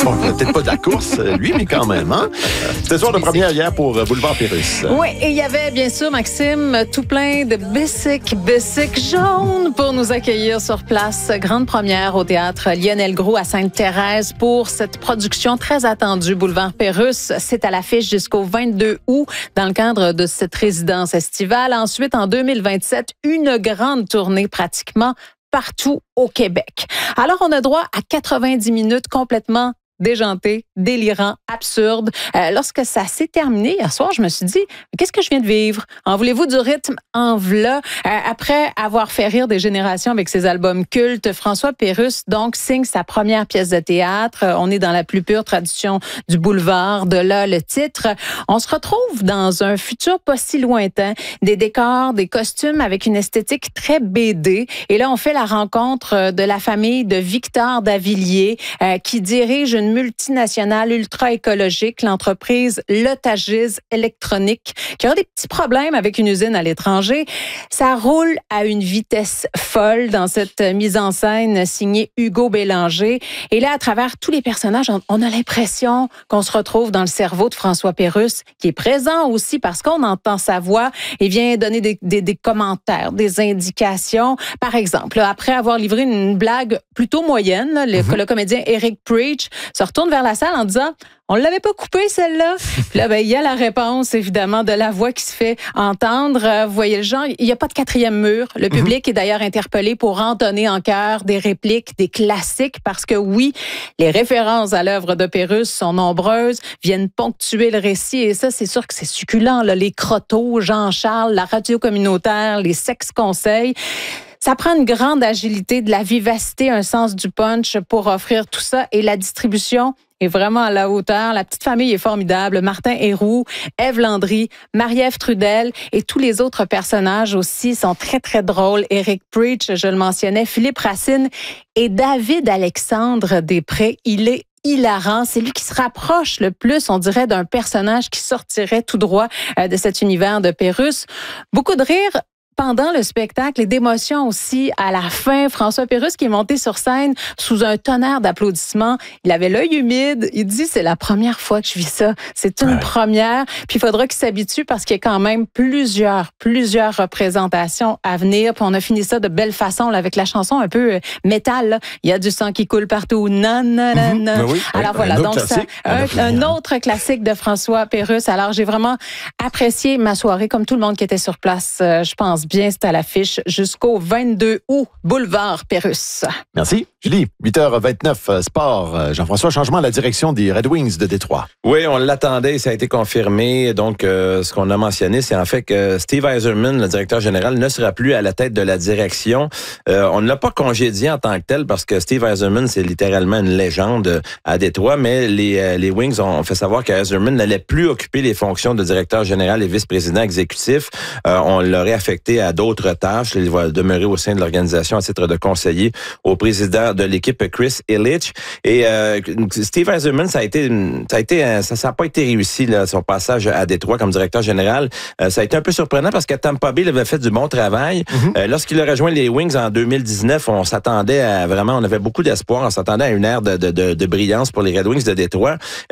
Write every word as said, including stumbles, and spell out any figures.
Bon, peut-être pas de la course, lui, mais quand même. Hein? C'était soir de première hier pour Boulevard Pérusse. Oui, et il y avait bien sûr, Maxime, tout plein de bicycles, bicycles jaunes pour nous accueillir sur place. Grande première au théâtre Lionel Groulx à Sainte-Thérèse pour cette production très attendue, Boulevard Pérusse. C'est à l'affiche jusqu'au vingt-deux août dans le cadre de cette résidence estivale. Ensuite, en deux mille vingt-sept, une grande tournée pratiquement partout au Québec. Alors, on a droit à quatre-vingt-dix minutes complètement déjanté, délirant, absurde. Euh, lorsque ça s'est terminé hier soir, je me suis dit, qu'est-ce que je viens de vivre? En voulez-vous du rythme? En v'là. Euh, après avoir fait rire des générations avec ses albums cultes, François Pérusse, donc, signe sa première pièce de théâtre. Euh, on est dans la plus pure tradition du boulevard, de là le titre. On se retrouve dans un futur pas si lointain, des décors, des costumes avec une esthétique très B D. Et là, on fait la rencontre de la famille de Victor Davillier, euh, qui dirige une multinationale ultra-écologique, l'entreprise Le Tagis Électronique, qui a des petits problèmes avec une usine à l'étranger. Ça roule à une vitesse folle dans cette mise en scène signée Hugo Bélanger. Et là, à travers tous les personnages, on a l'impression qu'on se retrouve dans le cerveau de François Pérusse, qui est présent aussi parce qu'on entend sa voix et vient donner des, des, des commentaires, des indications. Par exemple, après avoir livré une blague plutôt moyenne, le, mm-hmm. le comédien Eric Preach se retourne vers la salle en disant « On l'avait pas coupé, celle-là. » Puis là, ben, il y a la réponse, évidemment, de la voix qui se fait entendre. Euh, vous voyez le genre, il n'y a pas de quatrième mur. Le public mm-hmm. est d'ailleurs interpellé pour entonner en chœur des répliques, des classiques, parce que oui, les références à l'œuvre de Pérusse sont nombreuses, viennent ponctuer le récit, et ça, c'est sûr que c'est succulent, là. Les crottos, Jean-Charles, la radio communautaire, les sex-conseils. Ça prend une grande agilité, de la vivacité, un sens du punch pour offrir tout ça. Et la distribution est vraiment à la hauteur. La petite famille est formidable. Martin Héroux, Ève Landry, Marie-Ève Trudel et tous les autres personnages aussi sont très, très drôles. Eric Preach, je le mentionnais, Philippe Racine et David Alexandre Després. Il est hilarant. C'est lui qui se rapproche le plus, on dirait, d'un personnage qui sortirait tout droit de cet univers de Pérusse. Beaucoup de rire pendant le spectacle et d'émotions aussi à la fin. François Pérusse qui est monté sur scène sous un tonnerre d'applaudissements. Il avait l'œil humide. Il dit, c'est la première fois que je vis ça. C'est une ouais. première. Puis il faudra qu'il s'habitue parce qu'il y a quand même plusieurs, plusieurs représentations à venir. Puis on a fini ça de belle façon là, avec la chanson un peu métal. Là. Il y a du sang qui coule partout. Non, non, non, non. Mm-hmm. Oui, Alors oui, voilà, un donc ça, un, un autre classique de François Pérusse. Alors j'ai vraiment apprécié ma soirée comme tout le monde qui était sur place. Euh, je pense bien, c'est à l'affiche jusqu'au vingt-deux août, Boulevard Pérusse. Merci. Julie, huit heures vingt-neuf, sport. Jean-François, changement à la direction des Red Wings de Détroit. Oui, on l'attendait, ça a été confirmé. Donc, euh, ce qu'on a mentionné, c'est en fait que Steve Yzerman, le directeur général, ne sera plus à la tête de la direction. Euh, on ne l'a pas congédié en tant que tel parce que Steve Yzerman, c'est littéralement une légende à Détroit, mais les, les Wings ont fait savoir que Yzerman n'allait plus occuper les fonctions de directeur général et vice-président exécutif. Euh, on l'aurait affecté à d'autres tâches. Il va demeurer au sein de l'organisation à titre de conseiller au président de l'équipe Chris Ilitch. Et euh, Steve Yzerman, ça a été, ça a été, ça, ça a pas été réussi là, son passage à Détroit comme directeur général. Euh, ça a été un peu surprenant parce qu'à Tampa Bay, il avait fait du bon travail. Mm-hmm. Euh, lorsqu'il a rejoint les Wings en deux mille dix-neuf, on s'attendait à vraiment, on avait beaucoup d'espoir, on s'attendait à une ère de, de, de, de brillance pour les Red Wings de Détroit.